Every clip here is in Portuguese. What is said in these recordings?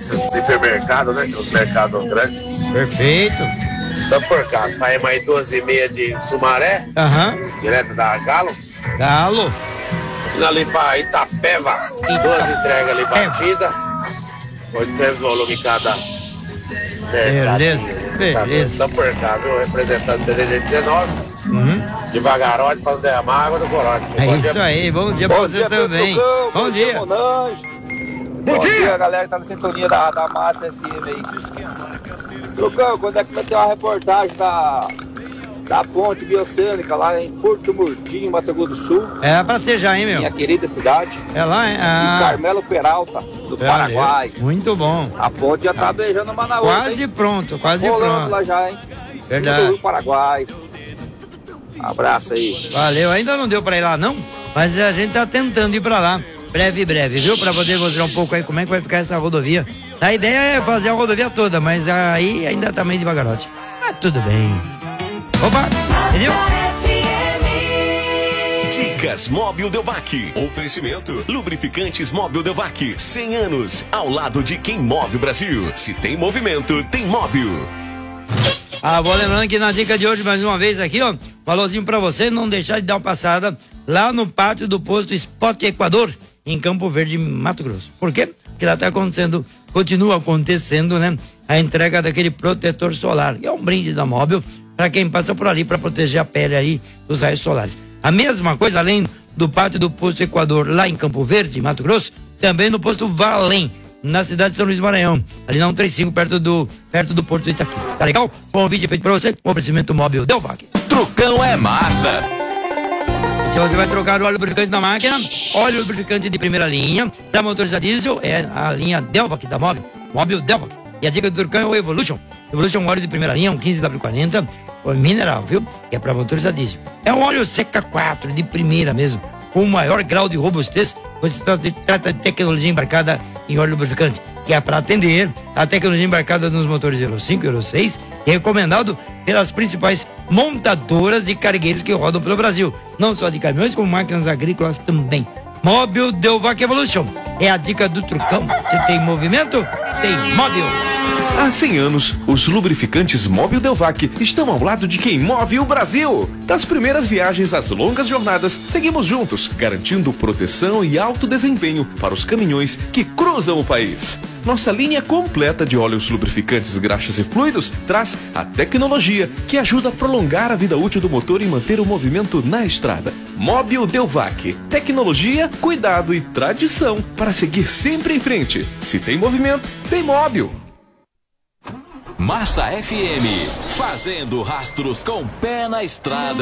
esses hipermercados, né? Os mercados grandes. Perfeito. Então por cá, saímos aí 12h30 de Sumaré, direto da Galo. Galo. Indo ali pra Itapeva, 12 entregas ali batidas. 800 volume cada. Beleza. Então por cá, viu? Representando o DDD-19. Devagarote pra não derramar água do corote. É isso aí, bom dia pra você também. Bom dia. Bom dia, galera que tá na sintonia da Massa FM aí. Trucão, quando é que vai ter uma reportagem da ponte bioceânica lá em Porto Murtinho, Mato Grosso do Sul? É pra ter já, hein, meu? Minha querida cidade. É lá, hein? E Carmelo Peralta, do Paraguai. Muito bom. A ponte já tá beijando uma na outra. Quase pronto, quase rolando pronto. lá já, hein? Verdade. Do Rio Paraguai. Abraço aí. Valeu, ainda não deu pra ir lá não, mas a gente tá tentando ir pra lá. Breve, viu? Pra poder mostrar um pouco aí como é que vai ficar essa rodovia. A ideia é fazer a rodovia toda, mas aí ainda tá meio devagarote. Mas tudo bem. Opa, entendeu? Dicas Móbil Delvac. Oferecimento Lubrificantes Móbil Delvac. 100 anos ao lado de quem move o Brasil. Se tem movimento, tem móvel. Vou lembrando que na dica de hoje, mais uma vez aqui, ó, valorzinho pra você não deixar de dar uma passada lá no pátio do posto Spot Equador, em Campo Verde, Mato Grosso. Por quê? Porque lá tá acontecendo, continua acontecendo, né? A entrega daquele protetor solar. É um brinde da Móbil para quem passa por ali para proteger a pele aí dos raios solares. A mesma coisa, além do pátio do posto Equador, lá em Campo Verde, Mato Grosso, também no posto Valem, na cidade de São Luís do Maranhão, ali na 135, perto do Porto Itaqui. Tá legal? Convite feito pra você, um oferecimento Móbil Delvac. Trucão é massa. E se você vai trocar o óleo lubrificante da máquina, óleo lubrificante de primeira linha, para motores a diesel, é a linha Delvac da Móbil Delvac. E a dica do Trucão é o Evolution. Evolution óleo de primeira linha, um 15W40, com mineral, viu? Que é para motores a diesel. É um óleo Seca 4, de primeira mesmo, com o maior grau de robustez. Você trata de tecnologia embarcada em óleo lubrificante, que é para atender a tecnologia embarcada nos motores Euro 5 e Euro 6, e recomendado pelas principais montadoras de cargueiros que rodam pelo Brasil, não só de caminhões, como máquinas agrícolas também. Móbil Delvac Evolution é a dica do Trucão. Se tem movimento, tem móvel. Há 100 anos, os lubrificantes Móbil Delvac estão ao lado de quem move o Brasil. Das primeiras viagens às longas jornadas, seguimos juntos, garantindo proteção e alto desempenho para os caminhões que cruzam o país. Nossa linha completa de óleos lubrificantes, graxas e fluidos traz a tecnologia que ajuda a prolongar a vida útil do motor e manter o movimento na estrada. Móbil Delvac. Tecnologia, cuidado e tradição para seguir sempre em frente. Se tem movimento, tem móvel. Massa FM, fazendo rastros com pé na estrada.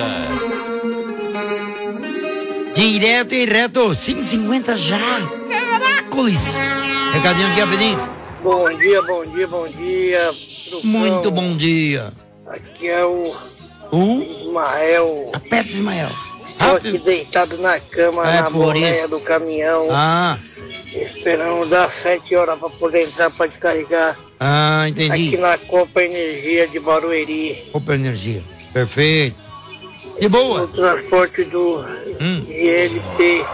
Direto e reto, 5h50 já. Caracoles. Recadinho aqui, rapidinho. Bom dia. Trucão. Muito bom dia. Aqui é o Ismael. Aperta, Ismael. Tô aqui deitado na cama, na boleia do caminhão. Esperando dar 7 horas pra poder entrar pra descarregar. Entendi. Aqui na Copa Energia de Barueri. Copa Energia, perfeito. De boa. O transporte do ILT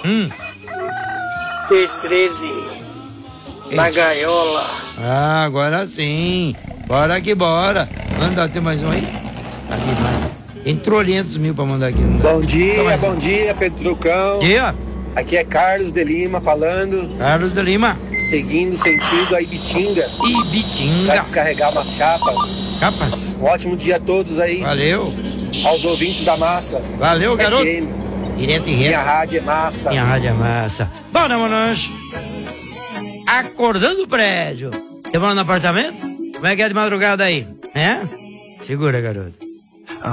T13 na gaiola. Agora sim. Bora que bora. Manda, tem mais um aí? Aqui, vai. Tem 300 mil pra mandar aqui. Bom dia, Pedro Trucão. Dia. Aqui é Carlos de Lima falando. Carlos de Lima. Seguindo sentido a Ibitinga. Pra descarregar umas chapas. Capas. Um ótimo dia a todos aí. Valeu. Aos ouvintes da Massa. Valeu, garoto. FM. Direto e reto. Minha rádio é massa. Minha rádio é massa. Bora, manos. Acordando o prédio. Você mora no apartamento? Como é que é de madrugada aí? É? Segura, garoto.